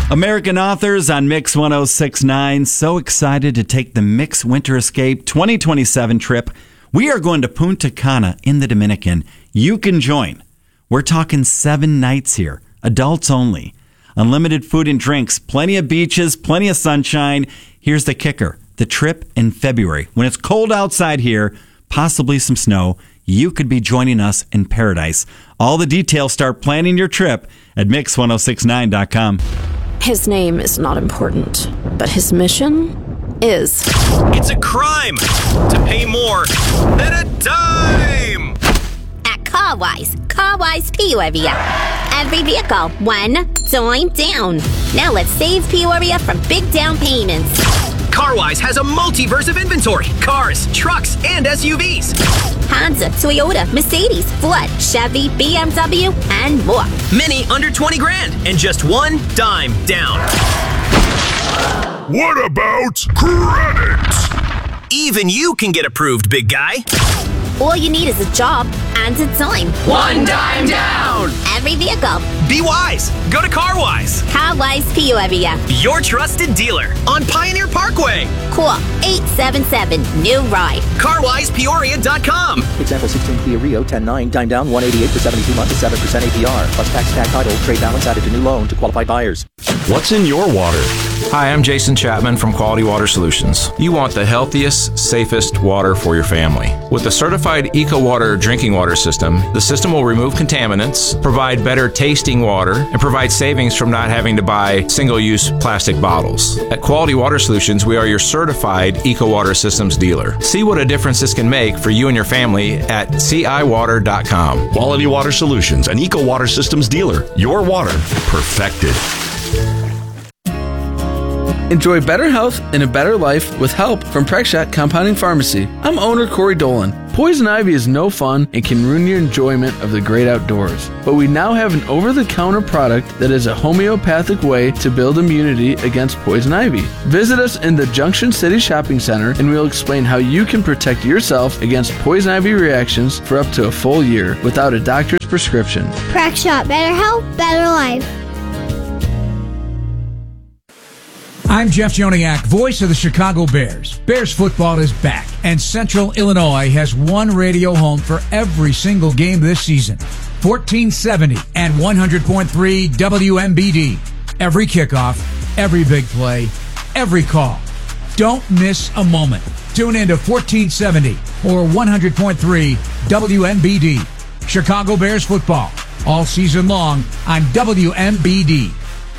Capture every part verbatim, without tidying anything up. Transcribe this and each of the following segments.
American Authors on Mix one oh six point nine. So excited to take the Mix Winter Escape twenty twenty-seven trip. We are going to Punta Cana in the Dominican. You can join. We're talking seven nights here, adults only. Unlimited food and drinks, plenty of beaches, plenty of sunshine. Here's the kicker. The trip in February. When it's cold outside here, possibly some snow, you could be joining us in paradise. All the details, start planning your trip at mix ten sixty-nine dot com. His name is not important, but his mission is. It's a crime to pay more than a dime. At CarWise, CarWise Peoria. Every vehicle, one dime down. Now let's save Peoria from big down payments. CarWise has a multiverse of inventory. Cars, trucks, and S U Vs. Honda, Toyota, Mercedes, Ford, Chevy, B M W, and more. Many under twenty grand and just one dime down. What about credit? Even you can get approved, big guy. All you need is a job and a dime. One dime down. Every vehicle. Be wise. Go to CarWise. CarWise Peoria. Your trusted dealer on Pioneer Parkway. Call eight seven seven, new ride. car wise peoria dot com. Example sixteen Kia Rio ten nine, dime down one eighty-eight for seventy-two months at seven percent A P R. Plus tax, tag title, trade balance added to new loan to qualified buyers. What's in your water? Hi, I'm Jason Chapman from Quality Water Solutions. You want the healthiest, safest water for your family. With the certified EcoWater drinking water system, the system will remove contaminants, provide better tasting water, and provide savings from not having to buy single-use plastic bottles. At Quality Water Solutions, we are your certified EcoWater systems dealer. See what a difference this can make for you and your family at C I water dot com. Quality Water Solutions, an EcoWater systems dealer. Your water perfected. Enjoy better health and a better life with help from Prexshot Compounding Pharmacy. I'm owner Corey Dolan. Poison ivy is no fun and can ruin your enjoyment of the great outdoors. But we now have an over-the-counter product that is a homeopathic way to build immunity against poison ivy. Visit us in the Junction City Shopping Center and we'll explain how you can protect yourself against poison ivy reactions for up to a full year without a doctor's prescription. Prexshot, better health, better life. I'm Jeff Joniak, voice of the Chicago Bears. Bears football is back, and Central Illinois has one radio home for every single game this season. fourteen seventy and one hundred point three W M B D. Every kickoff, every big play, every call. Don't miss a moment. Tune in to fourteen seventy or one hundred point three W M B D. Chicago Bears football, all season long on W M B D.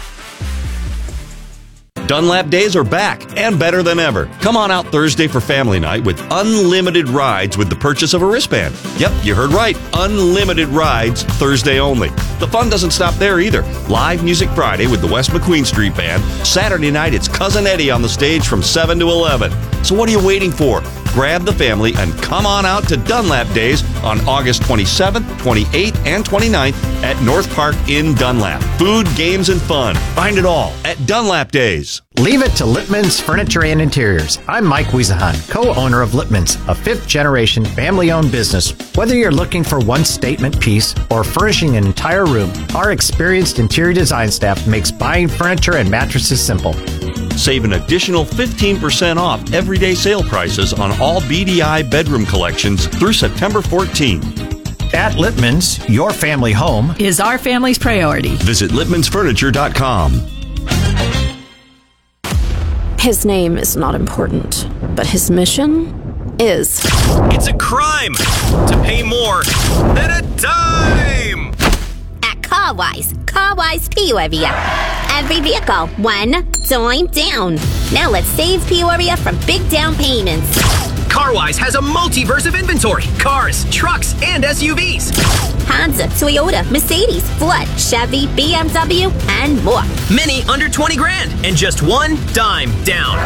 Dunlap Days are back and better than ever. Come on out Thursday for family night with unlimited rides with the purchase of a wristband. Yep, you heard right. Unlimited rides Thursday only. The fun doesn't stop there either. Live Music Friday with the West McQueen Street Band. Saturday night, it's Cousin Eddie on the stage from seven to eleven. So what are you waiting for? Grab the family and come on out to Dunlap Days on August twenty-seventh, twenty-eighth, and twenty-ninth at North Park in Dunlap. Food, games, and fun. Find it all at Dunlap Days. Leave it to Lippman's Furniture and Interiors. I'm Mike Wiesahan, co-owner of Lippman's, a fifth-generation family-owned business. Whether you're looking for one statement piece or furnishing an entire room, our experienced interior design staff makes buying furniture and mattresses simple. Save an additional fifteen percent off everyday sale prices on all B D I bedroom collections through September fourteenth. At Lippman's, your family home is our family's priority. Visit Lippmans Furniture dot com. His name is not important, but his mission is. It's a crime to pay more than a dime. At CarWise, CarWise Peoria. Every vehicle, one dime down. Now let's save Peoria from big down payments. CarWise has a multiverse of inventory. Cars, trucks, and S U Vs. Honda, Toyota, Mercedes, Ford, Chevy, B M W, and more. Many under twenty grand and just one dime down.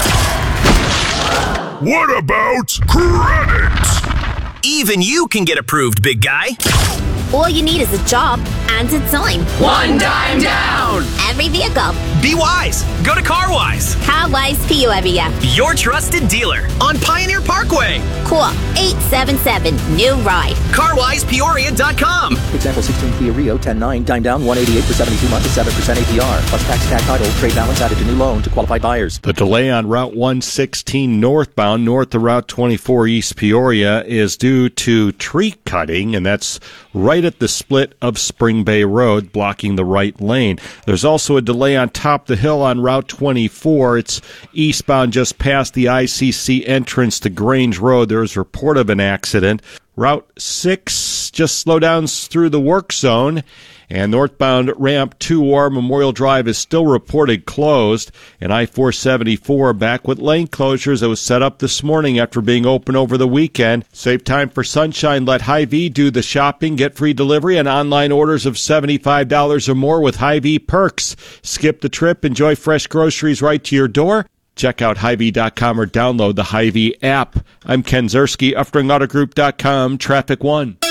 What about credit? Even you can get approved, big guy. All you need is a job and a dime. One dime down. every vehicle. Be wise. Go to CarWise. CarWise Peoria. Your trusted dealer on Pioneer Parkway. Call eight seven seven, new ride. car wise peoria dot com. Example sixteen Kia Rio ten nine, dime down one eighty-eight for seventy-two months at seven percent A P R. Plus tax, tag title, trade balance added to new loan to qualified buyers. The delay on Route one sixteen northbound, north of Route twenty-four East Peoria, is due to tree cutting, and that's right at the split of Spring Bay Road, blocking the right lane. There's also a delay on top the hill on Route twenty-four. It's eastbound just past the I C C entrance to Grange Road. There's report of an accident. Route six just slow down through the work zone, and northbound ramp two War Memorial Drive is still reported closed, and I four seventy-four back with lane closures that was set up this morning after being open over the weekend. Save time for sunshine. Let Hy-Vee do the shopping. Get free delivery and online orders of seventy-five dollars or more with Hy-Vee perks. Skip the trip. Enjoy fresh groceries right to your door. Check out Hy-Vee dot com or download the Hy-Vee app. I'm Ken Zerski, Uftring Auto Group dot com, Traffic One.